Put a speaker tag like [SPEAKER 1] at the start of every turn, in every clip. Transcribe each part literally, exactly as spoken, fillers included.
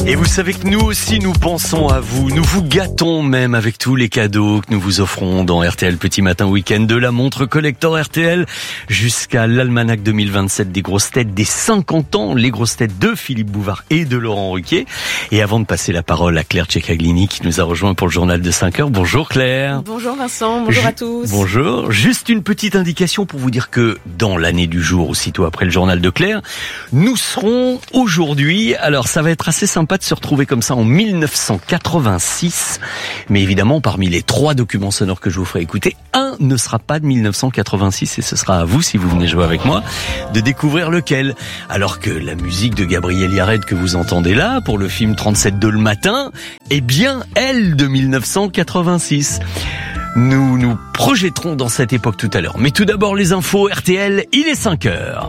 [SPEAKER 1] Et vous savez que nous aussi nous pensons à vous, nous vous gâtons même avec tous les cadeaux que nous vous offrons dans R T L Petit Matin Week-end, de la montre collector R T L jusqu'à l'almanach deux mille vingt-sept des grosses têtes des cinquante ans, les grosses têtes de Philippe Bouvard et de Laurent Ruquier. Et avant de passer la parole à Claire Tchekaglini qui nous a rejoint pour le journal de cinq heures. Bonjour Claire.
[SPEAKER 2] Bonjour Vincent, bonjour
[SPEAKER 1] Ju-
[SPEAKER 2] à tous.
[SPEAKER 1] Bonjour, juste une petite indication pour vous dire que dans l'année du jour, aussitôt après le journal de Claire, nous serons aujourd'hui, alors ça va être assez sympa de se retrouver comme ça en mille neuf cent quatre-vingt-six, mais évidemment parmi les trois documents sonores que je vous ferai écouter, un ne sera pas de mille neuf cent quatre-vingt-six et ce sera à vous, si vous venez jouer avec moi, de découvrir lequel. Alors que la musique de Gabriel Yared que vous entendez là, pour le film trente-sept deux le matin, est bien elle de mille neuf cent quatre-vingt-six. Nous nous projetterons dans cette époque tout à l'heure. Mais tout d'abord les infos R T L, il est cinq heures.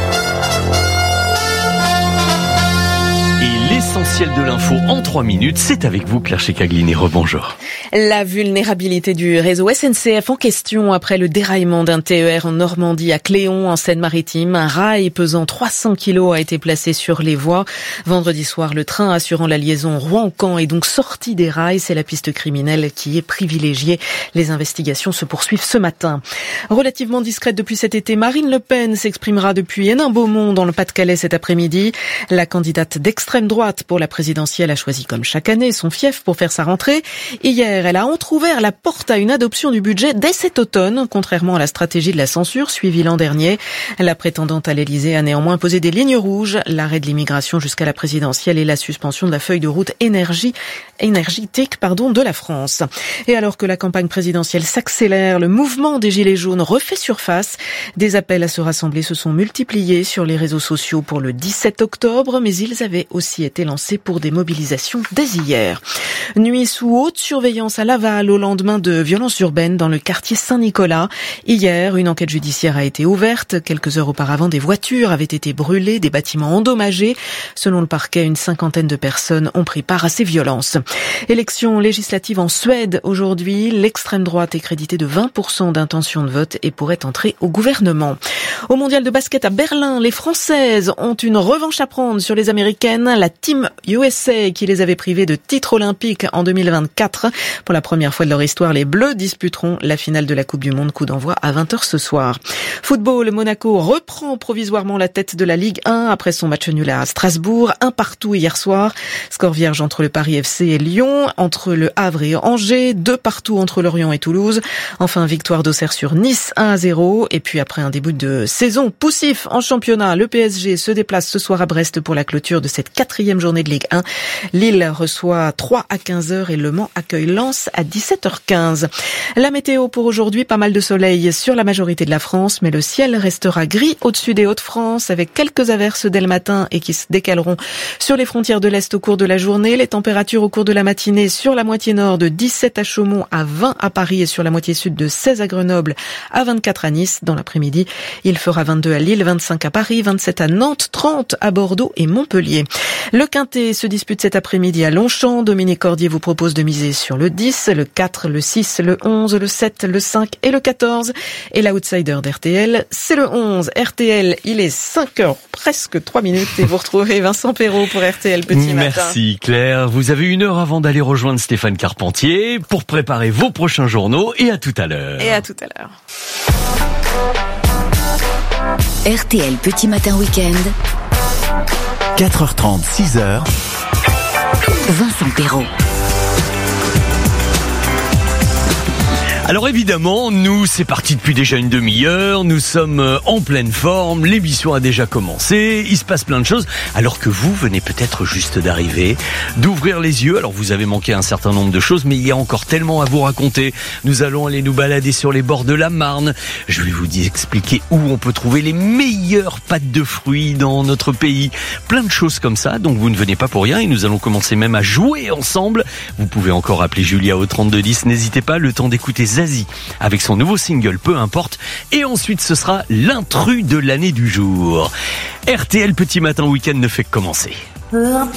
[SPEAKER 1] Et l'essentiel de l'info en trois minutes, c'est avec vous Claire Tchekaglini. Rebonjour.
[SPEAKER 2] La vulnérabilité du réseau S N C F en question après le déraillement d'un T E R en Normandie à Cléon en Seine-Maritime. Un rail pesant trois cents kilos a été placé sur les voies. Vendredi soir, le train assurant la liaison Rouen-Caen est donc sorti des rails. C'est la piste criminelle qui est privilégiée. Les investigations se poursuivent ce matin. Relativement discrète depuis cet été, Marine Le Pen s'exprimera depuis Hénin-Beaumont dans le Pas-de-Calais cet après-midi. La candidate d'extrême droite pour la présidentielle a choisi comme chaque année son fief pour faire sa rentrée. Hier, elle a entrouvert la porte à une adoption du budget dès cet automne, contrairement à la stratégie de la censure suivie l'an dernier. La prétendante à l'Élysée a néanmoins posé des lignes rouges, l'arrêt de l'immigration jusqu'à la présidentielle et la suspension de la feuille de route énergie, énergétique pardon, de la France. Et alors que la campagne présidentielle s'accélère, le mouvement des Gilets jaunes refait surface. Des appels à se rassembler se sont multipliés sur les réseaux sociaux pour le dix-sept octobre, mais ils avaient aussi été lancés pour des mobilisations dès hier. Nuit sous haute surveillance à Laval au lendemain de violences urbaines dans le quartier Saint-Nicolas. Hier, une enquête judiciaire a été ouverte. Quelques heures auparavant, des voitures avaient été brûlées, des bâtiments endommagés. Selon le parquet, une cinquantaine de personnes ont pris part à ces violences. Élection législative en Suède aujourd'hui. L'extrême droite est créditée de vingt pour cent d'intention de vote et pourrait entrer au gouvernement. Au mondial de basket à Berlin, les Françaises ont une revanche à prendre sur les Américaines. La Team U S A qui les avait privées de titre olympique en deux mille vingt-quatre. Pour la première fois de leur histoire, les Bleus disputeront la finale de la Coupe du Monde, coup d'envoi à vingt heures ce soir. Football, Monaco reprend provisoirement la tête de la Ligue un après son match nul à Strasbourg. Un partout hier soir. Score vierge entre le Paris F C et Lyon, entre le Havre et Angers, deux partout entre Lorient et Toulouse. Enfin, victoire d'Auxerre sur Nice, un à zéro. Et puis après un début de saison poussif en championnat, le P S G se déplace ce soir à Brest pour la clôture de cette quatrième journée de Ligue un. Lille reçoit trois à quinze heures et Le Mans accueille Lens à dix-sept heures quinze. La météo pour aujourd'hui, pas mal de soleil sur la majorité de la France, mais le ciel restera gris au-dessus des Hauts-de-France avec quelques averses dès le matin et qui se décaleront sur les frontières de l'Est au cours de la journée. Les températures au cours de la matinée sur la moitié nord de dix-sept à Chaumont, à vingt à Paris et sur la moitié sud de seize à Grenoble, à vingt-quatre à Nice. Dans l'après-midi, il fera vingt-deux à Lille, vingt-cinq à Paris, vingt-sept à Nantes, trente à Bordeaux et Montpellier. Le Quintet se dispute cet après-midi à Longchamp. Dominique Cordier vous propose de miser sur le dix, le quatre, le six, le onze, le sept, le cinq et le quatorze. Et l'outsider d'R T L, c'est le onze. R T L, il est cinq heures, presque trois minutes et vous retrouvez Vincent Perrault pour R T L Petit Matin.
[SPEAKER 1] Merci Claire. Vous avez une heure avant d'aller rejoindre Stéphane Carpentier pour préparer vos prochains journaux et à tout à l'heure.
[SPEAKER 2] Et à tout à l'heure.
[SPEAKER 3] R T L Petit Matin Week-end.
[SPEAKER 4] quatre heures trente, six heures.
[SPEAKER 3] Vincent Perrault.
[SPEAKER 1] Alors évidemment, nous, c'est parti depuis déjà une demi-heure, nous sommes en pleine forme, l'émission a déjà commencé, il se passe plein de choses, alors que vous venez peut-être juste d'arriver, d'ouvrir les yeux. Alors vous avez manqué un certain nombre de choses, mais il y a encore tellement à vous raconter. Nous allons aller nous balader sur les bords de la Marne, je vais vous expliquer où on peut trouver les meilleures pâtes de fruits dans notre pays, plein de choses comme ça, donc vous ne venez pas pour rien et nous allons commencer même à jouer ensemble. Vous pouvez encore appeler Julia au trente-deux dix, n'hésitez pas, le temps d'écouter Zazie avec son nouveau single Peu importe, et ensuite ce sera l'intrus de l'année du jour. R T L Petit Matin Week-end ne fait que commencer.
[SPEAKER 5] Peu importe